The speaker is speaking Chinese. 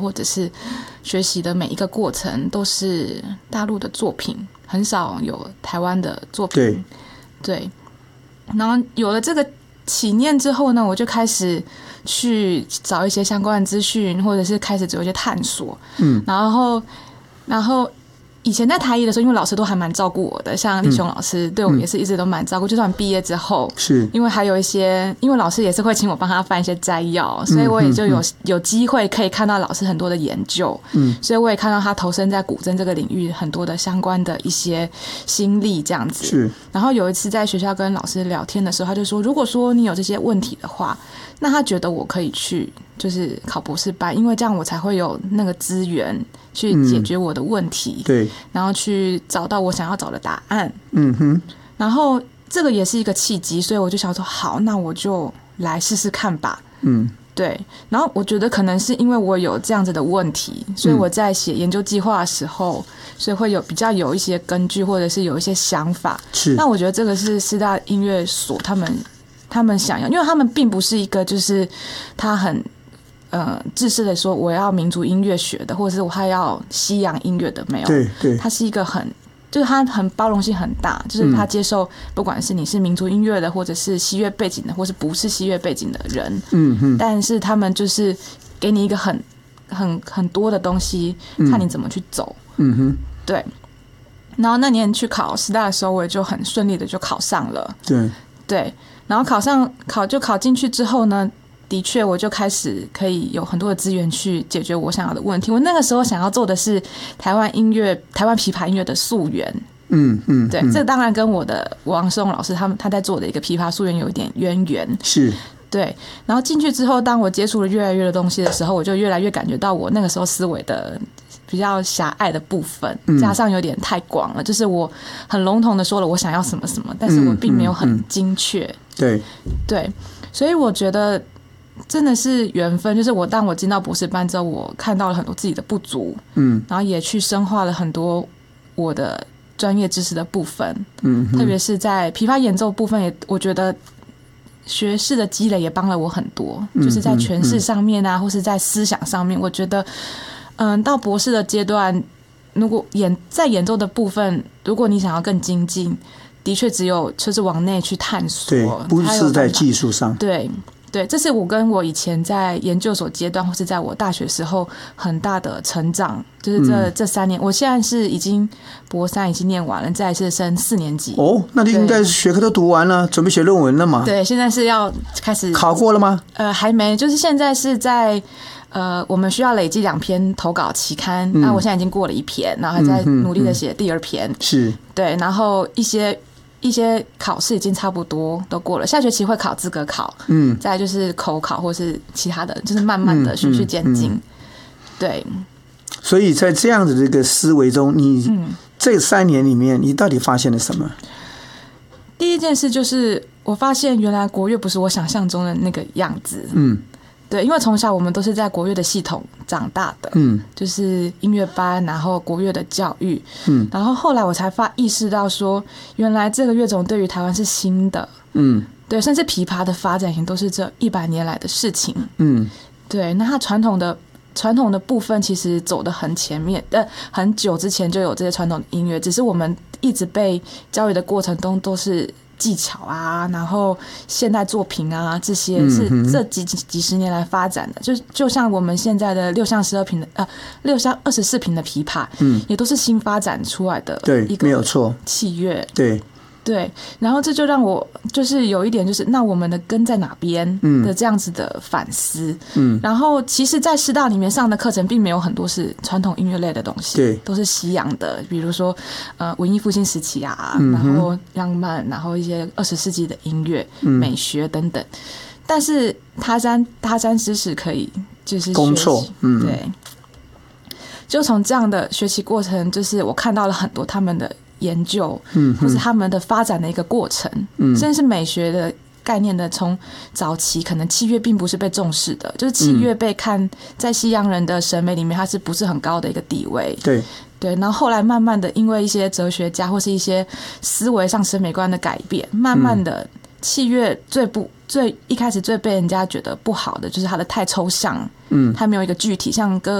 或者是学习的每一个过程都是大陆的作品，很少有台湾的作品。对，然后有了这个起念之后呢，我就开始去找一些相关的资讯，或者是开始做一些探索。然后以前在台艺的时候，因为老师都还蛮照顾我的，像立雄老师对我也是一直都蛮照顾，就算毕业之后， 是因为还有一些，因为老师也是会请我帮他翻一些摘要，所以我也就有机会可以看到老师很多的研究，所以我也看到他投身在古筝这个领域很多的相关的一些心力这样子。 是， 然后有一次在学校跟老师聊天的时候，他就说，如果说你有这些问题的话，那他觉得我可以去就是考博士班，因为这样我才会有那个资源去解决我的问题， 对， 然后去找到我想要找的答案。然后这个也是一个契机，所以我就想说，好，那我就来试试看吧。对。然后我觉得可能是因为我有这样子的问题，所以我在写研究计划的时候，所以会比较有一些根据，或者是有一些想法。 是。 那我觉得这个是师大音乐所他们想要，因为他们并不是一个就是他很自私的说我要民族音乐学的，或者是我还要西洋音乐的，没有。 对， 他是一个就是他很包容性很大，就是他接受不管是你是民族音乐的，或者是西乐背景的，或是不是西乐背景的人，但是他们就是给你一个很多的东西，看你怎么去走。对。然后那年去考师大的时候，我也就很顺利的就考上了。对，然后考进去之后呢，的确我就开始可以有很多的资源去解决我想要的问题。我那个时候想要做的是台湾琵琶音乐的溯源。对，这当然跟我的王世宏老师他在做的一个琵琶溯源有一点渊源。 是。 对，然后进去之后，当我接触了越来越多东西的时候，我就越来越感觉到我那个时候思维的比较狭隘的部分，加上有点太广了，就是我很笼统的说了我想要什么什么，但是我并没有很精确。对，所以我觉得真的是缘分，就是当我进到博士班之后，我看到了很多自己的不足，然后也去深化了很多我的专业知识的部分，特别是在琵琶演奏部分，我觉得学士的积累也帮了我很多，就是在诠释上面啊，或是在思想上面，我觉得到博士的阶段，如果在演奏的部分，如果你想要更精进，的确只有就是往内去探索， 对，不是在技术上。 对，这是我跟我以前在研究所阶段，或是在我大学时候很大的成长，就是这3年，我现在是已经博3已经念完了，再来是升4年级。 那你应该学科都读完了，准备写论文了嘛？ 对，现在是要开始考过了吗？ 还没，就是现在是在我们需要累积2篇投稿期刊，那我现在已经过了1篇，然后还在努力的写第2篇。 是。 对，然后一些考试已经差不多都过了，下学期会考资格考，再来就是口考或是其他的，就是慢慢的循序渐进。对， 所以在这样的这个思维中，你这3年里面，你到底发现了什么？ 第一件事就是我发现原来国乐不是我想象中的那个样子。对，因为从小我们都是在国乐的系统长大的，就是音乐班，然后国乐的教育，然后后来我才意识到说，原来这个乐种对于台湾是新的，对，甚至琵琶的发展也都是这100年来的事情，对，那它传统的部分其实走得很前面，很久之前就有这些传统音乐，只是我们一直被教育的过程中都是技巧啊，然后现代作品啊，这些是这几十年来发展的，就像我们现在的6项12平的6项24平的琵琶，也都是新发展出来的一个器乐。对，然后这就让我就是有一点就是那我们的根在哪边的这样子的反思。然后其实在师大里面上的课程并没有很多是传统音乐类的东西，对，都是西洋的，比如说文艺复兴时期啊，然后浪漫，然后一些20世纪的音乐、美学等等。但是他山之石可以就是攻错， 对，就从这样的学习过程，就是我看到了很多他们的研究，或是他们的发展的一个过程，甚至是美学的概念的，从早期可能器乐并不是被重视的，就是器乐被看在西洋人的审美里面，它是不是很高的一个地位？对，然后后来慢慢的，因为一些哲学家或是一些思维上审美观的改变，慢慢的器乐一开始最被人家觉得不好的就是它的太抽象，它没有一个具体，像歌